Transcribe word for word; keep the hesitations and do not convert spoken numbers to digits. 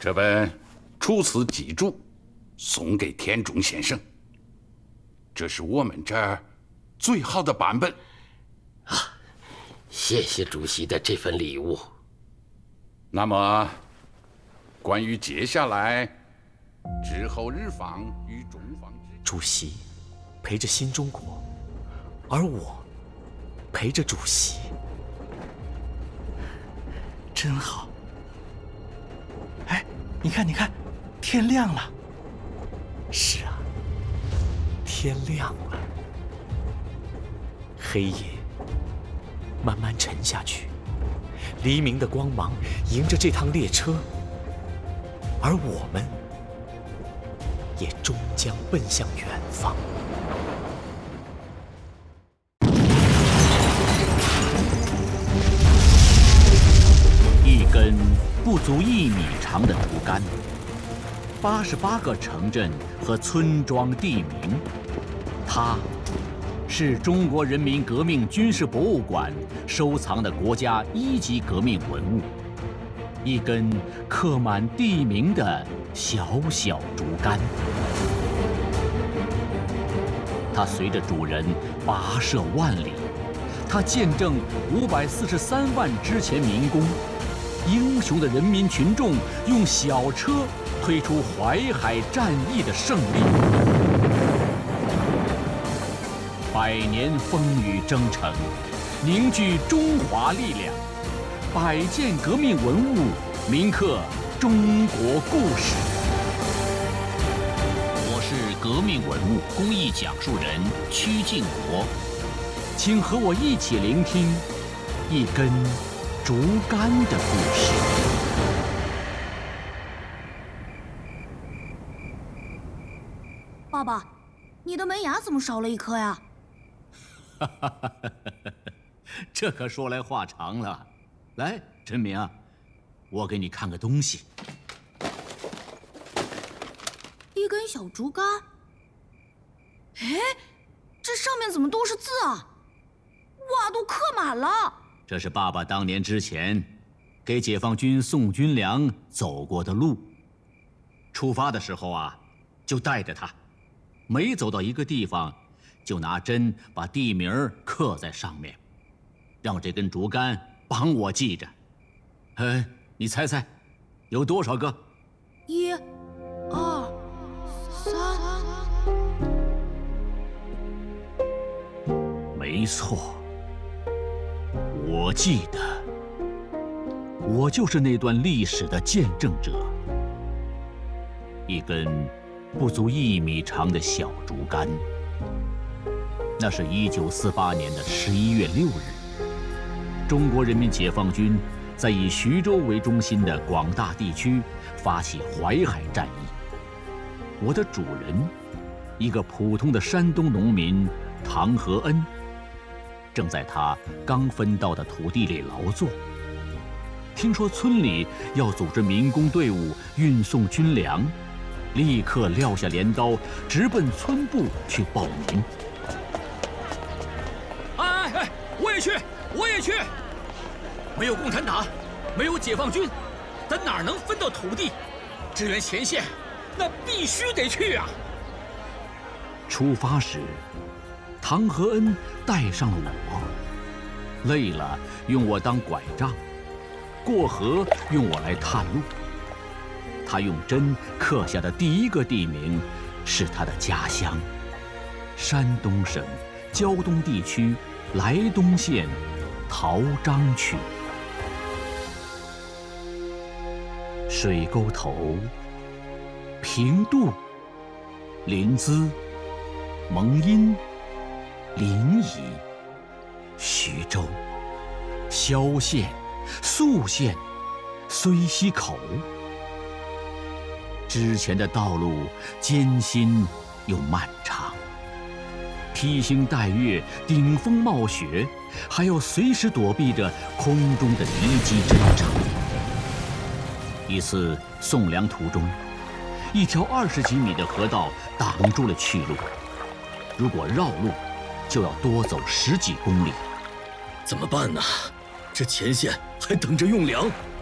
这本《楚辞集注》送给田中先生，这是我们这儿最好的版本。 啊，谢谢主席的这份礼物。 那么，关于接下来之后日方与中方之…… 主席陪着新中国，而我陪着主席，真好。哎，你看，你看，天亮了。是啊，天亮了。黑夜慢慢沉下去，黎明的光芒迎着这趟列车，而我们也终将奔向远方。 一根不足一米长的竹竿，八十八个城镇和村庄地名，它是中国人民革命军事博物馆收藏的国家一级革命文物，一根刻满地名的小小竹竿。它随着主人跋涉万里，它见证五百四十三万之前民工，英雄的人民群众用小车推出淮海战役的胜利。百年风雨征程，凝聚中华力量，百件革命文物铭刻中国故事。我是革命文物公益讲述人曲靖国，请和我一起聆听一根竹竿的故事。 爸爸，你的门牙怎么少了一颗呀？ 哈哈哈哈哈！这可说来话长了。来，陈明啊，我给你看个东西。 一根小竹竿。哎，这上面怎么都是字啊？哇，都刻满了。 这是爸爸当年之前给解放军送军粮走过的路。出发的时候啊，就带着它，每走到一个地方，就拿针把地名刻在上面，让这根竹竿帮我记着。哎，你猜猜，有多少个？ 一、二、三。 没错，我记得，我就是那段历史的见证者。一根不足一米长的小竹竿。那是一九四八年的十一月六日，中国人民解放军在以徐州为中心的广大地区发起淮海战役。我的主人，一个普通的山东农民唐和恩，正在他刚分到的土地里劳作。听说村里要组织民工队伍运送军粮，立刻撂下镰刀，直奔村部去报名。 哎哎，我也去，我也去！没有共产党，没有解放军，咱哪能分到土地？支援前线，那必须得去啊！ 出发时，唐和恩带上了我，累了用我当拐杖，过河用我来探路。他用针刻下的第一个地名是他的家乡——山东省胶东地区莱东县陶章区。水沟头、平度、临淄、蒙阴、临沂、徐州、萧县、宿县、睢溪口。之前的道路艰辛又漫长，披星戴月，顶风冒雪，还要随时躲避着空中的敌机侦察。一次送粮途中，一条二十几米的河道挡住了去路，如果绕路，就要多走十几公里。 怎么办呢？这前线还等着用粮，